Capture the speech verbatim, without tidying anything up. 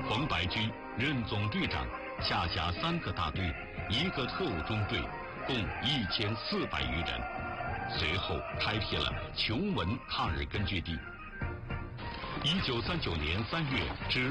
冯白驹任总队长，下辖三个大队，一个特务中队，共一千四百余人。随后开辟了琼文抗日根据地。一九三九年三月至